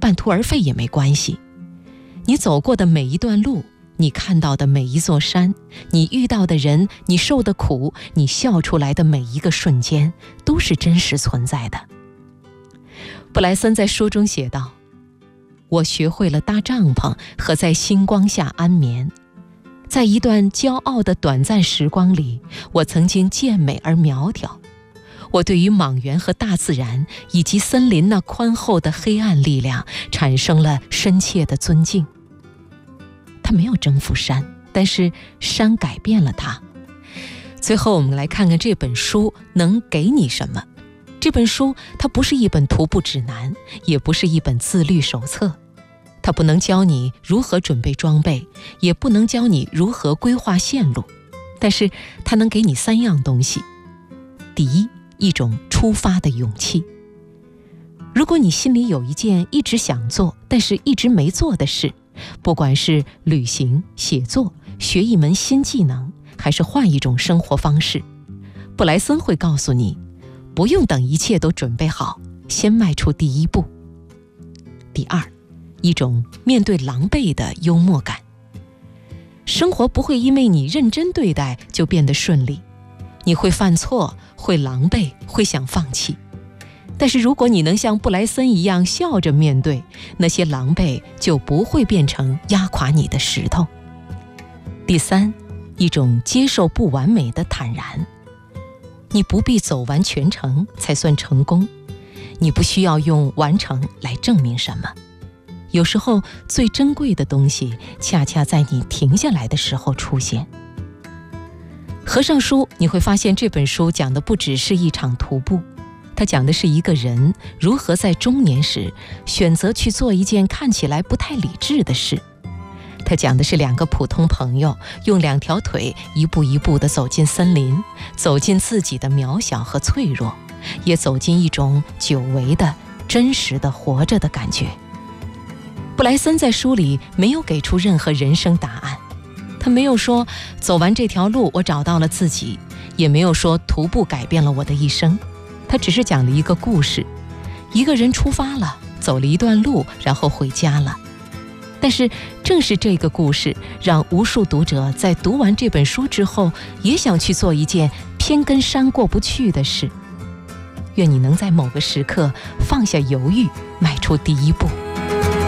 半途而废也没关系。你走过的每一段路，你看到的每一座山，你遇到的人，你受的苦，你笑出来的每一个瞬间，都是真实存在的。布莱森在书中写道，我学会了搭帐篷和在星光下安眠。在一段骄傲的短暂时光里，我曾经健美而苗条。我对于莽原和大自然以及森林那宽厚的黑暗力量产生了深切的尊敬。他没有征服山，但是山改变了他。最后我们来看看这本书能给你什么。这本书它不是一本徒步指南，也不是一本自律手册，它不能教你如何准备装备，也不能教你如何规划线路，但是它能给你3样东西。第一，一种出发的勇气。如果你心里有一件一直想做但是一直没做的事，不管是旅行、写作、学一门新技能，还是换一种生活方式，布莱森会告诉你，不用等一切都准备好，先迈出第一步。第二，一种面对狼狈的幽默感。生活不会因为你认真对待就变得顺利，你会犯错，会狼狈，会想放弃。但是如果你能像布莱森一样笑着面对，那些狼狈就不会变成压垮你的石头。第三，一种接受不完美的坦然。你不必走完全程才算成功，你不需要用完成来证明什么。有时候最珍贵的东西恰恰在你停下来的时候出现。合上书，你会发现这本书讲的不只是一场徒步，它讲的是一个人如何在中年时选择去做一件看起来不太理智的事。它讲的是2个普通朋友用2条腿一步一步地走进森林，走进自己的渺小和脆弱，也走进一种久违的真实的活着的感觉。布莱森在书里没有给出任何人生答案，他没有说走完这条路我找到了自己，也没有说徒步改变了我的一生。他只是讲了一个故事，一个人出发了，走了一段路，然后回家了。但是正是这个故事让无数读者在读完这本书之后也想去做一件偏跟山过不去的事。愿你能在某个时刻放下犹豫，迈出第一步。